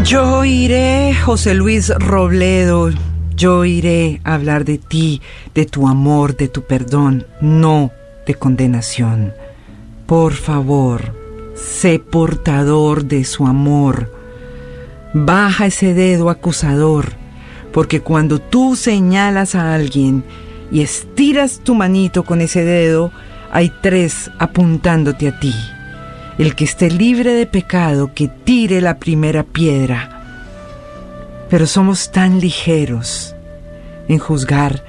Yo iré, José Luis Robledo, yo iré a hablar de ti, de tu amor, de tu perdón, no de condenación. Por favor, sé portador de su amor. Baja ese dedo acusador, porque cuando tú señalas a alguien y estiras tu manito con ese dedo, hay 3 apuntándote a ti. El que esté libre de pecado, que tire la primera piedra. Pero somos tan ligeros en juzgar,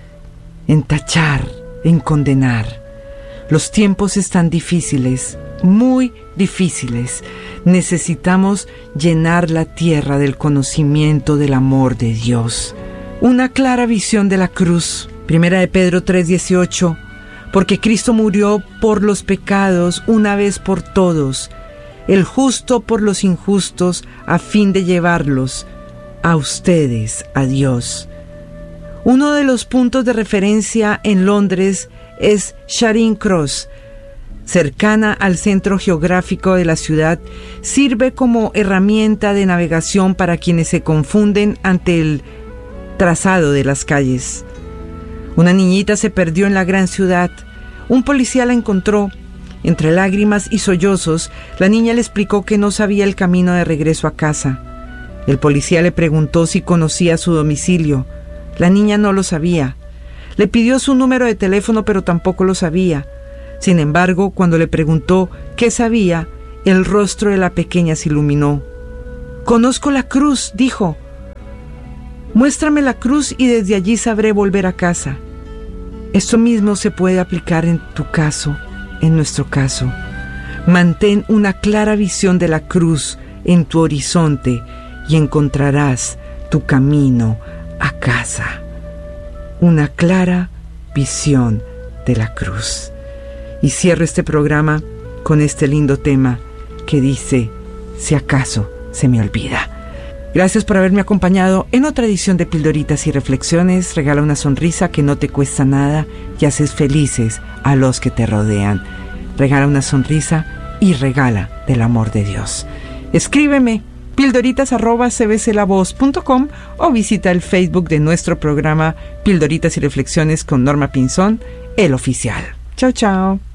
en tachar, en condenar. Los tiempos están difíciles, muy difíciles. Necesitamos llenar la tierra del conocimiento del amor de Dios. Una clara visión de la cruz. Primera de Pedro 3:18. Porque Cristo murió por los pecados una vez por todos, el justo por los injustos, a fin de llevarlos a ustedes, a Dios. Uno de los puntos de referencia en Londres es Charing Cross, cercana al centro geográfico de la ciudad. Sirve como herramienta de navegación para quienes se confunden ante el trazado de las calles. Una niñita se perdió en la gran ciudad. Un policía la encontró. Entre lágrimas y sollozos, la niña le explicó que no sabía el camino de regreso a casa. El policía le preguntó si conocía su domicilio. La niña no lo sabía. Le pidió su número de teléfono, pero tampoco lo sabía. Sin embargo, cuando le preguntó qué sabía, el rostro de la pequeña se iluminó. «Conozco la cruz», dijo. «Muéstrame la cruz y desde allí sabré volver a casa». Esto mismo se puede aplicar en tu caso, en nuestro caso. Mantén una clara visión de la cruz en tu horizonte y encontrarás tu camino a casa. Una clara visión de la cruz. Y cierro este programa con este lindo tema que dice, si acaso se me olvida. Gracias por haberme acompañado en otra edición de Pildoritas y Reflexiones. Regala una sonrisa que no te cuesta nada y haces felices a los que te rodean. Regala una sonrisa y regala del amor de Dios. Escríbeme pildoritas@cbclavoz.com o visita el Facebook de nuestro programa Pildoritas y Reflexiones con Norma Pinzón, el oficial. Chao, chao.